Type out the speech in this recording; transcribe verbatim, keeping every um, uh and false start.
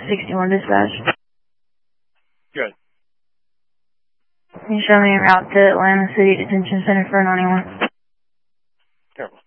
sixty-one dispatch. Good. Can you show me a route to Atlanta City Detention Center for ninety-one? Careful.